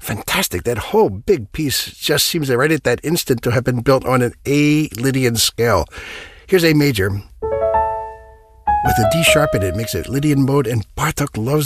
Fantastic. That whole big piece just seems right at that instant to have been built on an A Lydian scale. Here's A major with a D sharp in it. Makes it Lydian mode, and Bartók loves